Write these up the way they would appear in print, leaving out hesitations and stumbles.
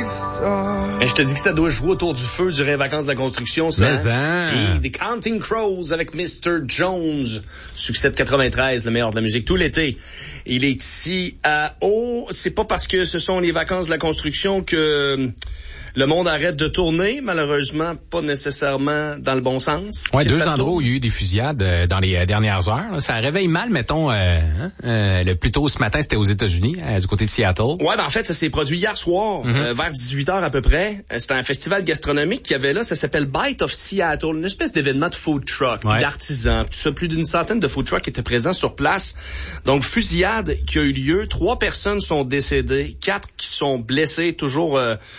Et je te dis que ça doit jouer autour du feu durant les vacances de la construction, ça. Mais Et des Counting Crows avec Mr. Jones. Succès de 93, le meilleur de la musique tout l'été. Il est ici à c'est pas parce que ce sont les vacances de la construction que le monde arrête de tourner, malheureusement, pas nécessairement dans le bon sens. Ouais, deux endroits où il y a eu des fusillades dans les dernières heures. Là. Ça réveille mal, mettons, le plus tôt ce matin, c'était aux États-Unis, du côté de Seattle. Ouais, ben en fait, ça s'est produit hier soir, vers 18h à peu près. C'était un festival gastronomique qu'il y avait là, ça s'appelle Bite of Seattle, une espèce d'événement de food truck, d'artisans, tout ça, plus d'une centaine de food trucks étaient présents sur place. Donc, fusillade qui a eu lieu, 3 personnes sont décédées, 4 qui sont blessées, toujours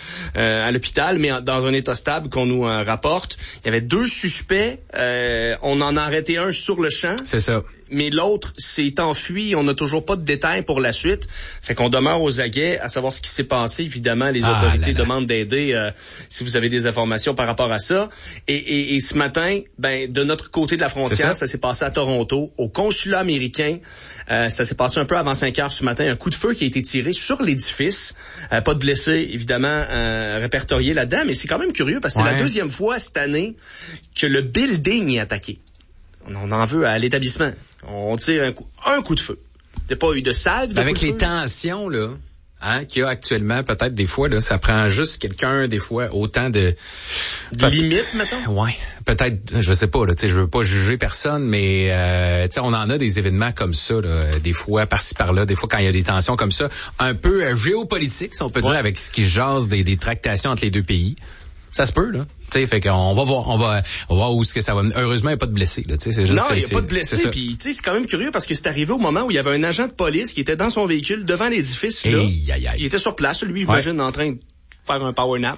à l'hôpital, mais dans un état stable qu'on nous rapporte. Il y avait 2 suspects. On en a arrêté un sur le champ. C'est ça. Mais l'autre s'est enfui. On n'a toujours pas de détails pour la suite. Fait qu'on demeure aux aguets à savoir ce qui s'est passé. Évidemment, les autorités demandent d'aider si vous avez des informations par rapport à ça. Et ce matin, ben de notre côté de la frontière, ça s'est passé à Toronto, au consulat américain. Ça s'est passé un peu avant 5 heures ce matin. Un coup de feu qui a été tiré sur l'édifice. Pas de blessés, évidemment, répertoriés là-dedans. Mais c'est quand même curieux parce que c'est la 2e fois cette année que le building est attaqué. On en veut à l'établissement. On tire un coup de feu. Il n'y a pas eu de salve. Avec les tensions, là, qu'il y a actuellement, peut-être des fois, là, ça prend juste quelqu'un, des fois, autant de limites, mettons? Ouais. Peut-être, je sais pas, là, je veux pas juger personne, mais, on en a des événements comme ça, là, des fois, par-ci, par-là, des fois, quand il y a des tensions comme ça, un peu géopolitiques, si on peut dire, avec ce qui jase des tractations entre les deux pays. Ça se peut, là. T'sais, fait qu'on va voir où est-ce que ça va. Heureusement, il n'y a pas de blessés, là. C'est juste, non, il n'y a pas de blessés. Puis, c'est quand même curieux parce que c'est arrivé au moment où il y avait un agent de police qui était dans son véhicule devant l'édifice, là. Il était sur place, lui, j'imagine, en train de faire un power nap.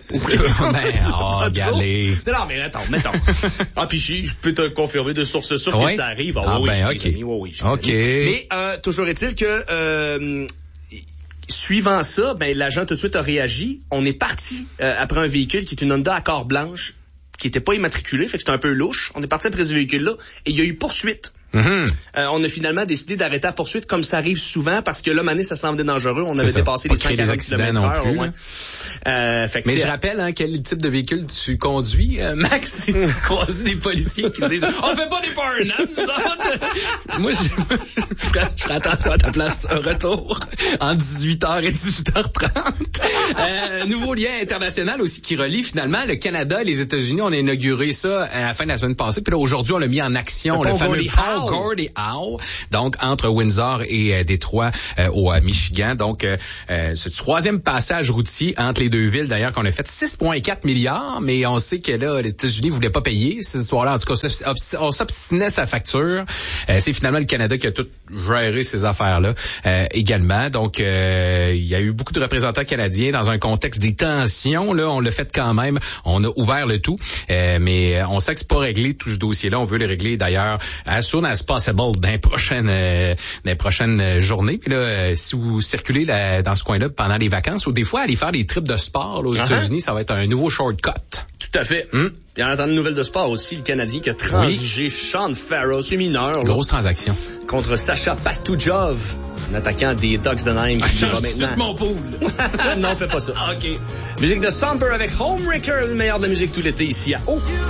Galé. Non, mais attends. Puis je peux te confirmer de source sûre que ça arrive. OK. Mais, toujours est-il que, suivant ça, ben l'agent tout de suite a réagi. On est parti après un véhicule qui est une Honda Accord blanche qui était pas immatriculée, fait que c'était un peu louche. On est parti après ce véhicule-là et il y a eu poursuite. On a finalement décidé d'arrêter la poursuite comme ça arrive souvent parce que là, mané, ça semblait dangereux. On avait dépassé les 140 km/h. Mais je rappelle, quel type de véhicule tu conduis, Max, si tu croises des policiers qui disent « On fait pas des power naps, Moi, je ferais attention à ta place retour entre 18h et 18h30. Nouveau lien international aussi qui relie finalement le Canada et les États-Unis. On a inauguré ça à la fin de la semaine passée. Puis là, aujourd'hui, on l'a mis en action. Le fameux pont Gordie Howe, donc entre Windsor et Détroit au Michigan. Donc, ce 3e passage routier entre les deux villes, d'ailleurs, qu'on a fait 6,4 milliards, mais on sait que là, les États-Unis voulaient pas payer cette histoire-là. En tout cas, on s'obstinait sa facture. C'est finalement le Canada qui a tout géré ces affaires-là également. Donc, il y a eu beaucoup de représentants canadiens dans un contexte des tensions. Là, on l'a fait quand même. On a ouvert le tout, mais on sait que c'est pas réglé tout ce dossier-là. On veut le régler d'ailleurs as soon as possible dans les prochaines journées. Puis là, si vous circulez dans ce coin-là pendant les vacances ou des fois aller faire des trips de sport là, aux États-Unis, ça va être un nouveau shortcut. Tout à fait. Puis en attendant une nouvelle de sport aussi, le Canadien qui a transigé Sean Farrell, c'est mineur. Grosse transaction. Contre Sacha Pastujov, un attaquant des Ducks d'Anaheim. Maintenant. Mon pool. Non, fais pas ça. OK. Musique de Stomper avec Homewrecker, le meilleur de la musique tout l'été ici à